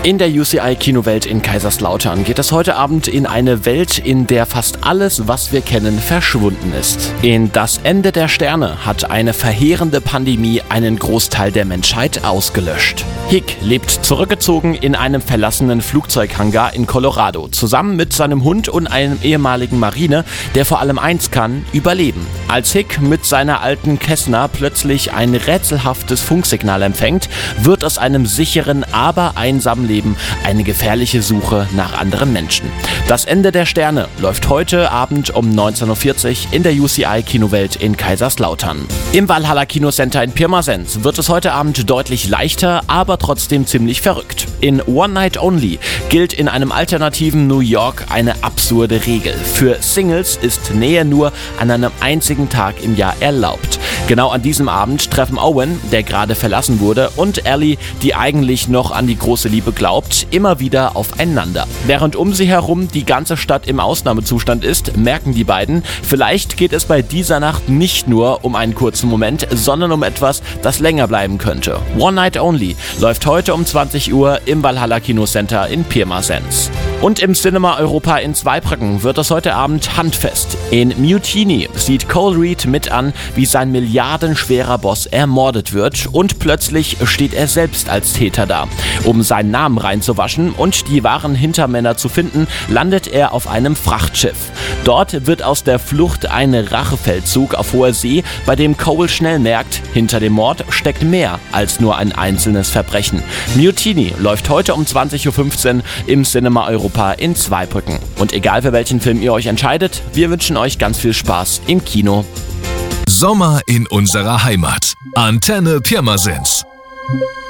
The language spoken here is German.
In der UCI-Kinowelt in Kaiserslautern geht es heute Abend in eine Welt, in der fast alles, was wir kennen, verschwunden ist. In Das Ende der Sterne hat eine verheerende Pandemie einen Großteil der Menschheit ausgelöscht. Hick lebt zurückgezogen in einem verlassenen Flugzeughangar in Colorado, zusammen mit seinem Hund und einem ehemaligen Marine, der vor allem eins kann: überleben. Als Hick mit seiner alten Cessna plötzlich ein rätselhaftes Funksignal empfängt, wird aus einem sicheren, aber einsamen Leben eine gefährliche Suche nach anderen Menschen. Das Ende der Sterne läuft heute Abend um 19:40 Uhr in der UCI-Kinowelt in Kaiserslautern. Im Valhalla Kinocenter in Pirmasens wird es heute Abend deutlich leichter, aber trotzdem ziemlich verrückt. In One Night Only gilt in einem alternativen New York eine absurde Regel. Für Singles ist Nähe nur an einem einzigen Tag im Jahr erlaubt. Genau an diesem Abend treffen Owen, der gerade verlassen wurde, und Ellie, die eigentlich noch an die große Liebe glaubt, immer wieder aufeinander. Während um sie herum die ganze Stadt im Ausnahmezustand ist, merken die beiden, vielleicht geht es bei dieser Nacht nicht nur um einen kurzen Moment, sondern um etwas, das länger bleiben könnte. One Night Only läuft heute um 20 Uhr im Valhalla Kinocenter in Pirmasens. Und im Cinema Europa in Zweibrücken wird es heute Abend handfest. In Mutiny sieht Cole Reed mit an, wie sein milliardenschwerer Boss ermordet wird, und plötzlich steht er selbst als Täter da. Um seinen Namen reinzuwaschen und die wahren Hintermänner zu finden, landet er auf einem Frachtschiff. Dort wird aus der Flucht ein Rachefeldzug auf hoher See, bei dem Cole schnell merkt, hinter dem Mord steckt mehr als nur ein einzelnes Verbrechen. Mutiny läuft heute um 20:15 Uhr im Cinema Europa in Zweibrücken. Und egal für welchen Film ihr euch entscheidet, wir wünschen euch ganz viel Spaß im Kino. Sommer in unserer Heimat. Antenne Pirmasens.